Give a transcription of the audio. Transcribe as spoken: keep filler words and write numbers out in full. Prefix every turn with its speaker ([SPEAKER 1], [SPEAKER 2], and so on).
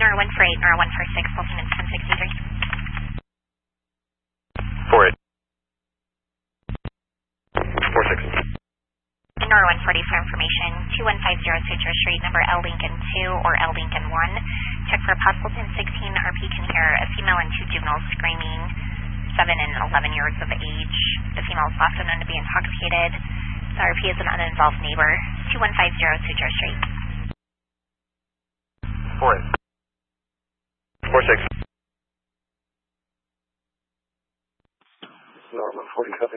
[SPEAKER 1] Nora one four eight, Nora one four six, Ultimate ten sixty-three.
[SPEAKER 2] four eight. four six.
[SPEAKER 1] Nora one forty for information, two one five zero Citrus Street, number L Lincoln two or L Lincoln one. Check for possible ten sixteen, R P can hear a female and two juveniles screaming, seven and eleven years of age. The female is often known to be intoxicated. The R P is an uninvolved neighbor, two one five zero Citrus Street.
[SPEAKER 2] four eight. four six. Nora one forty.